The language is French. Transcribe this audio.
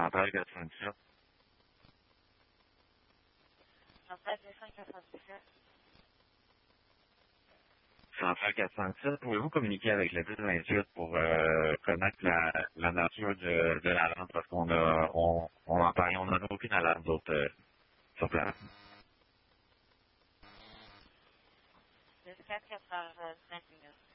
Chantal 97. Chantal 297. Chantal 407, pouvez-vous communiquer avec le 1028 pour connaître la nature de l'alarme parce qu'on a on n'en parle, on n'a aucune alarme d'autre sur place. 24 85 minutes.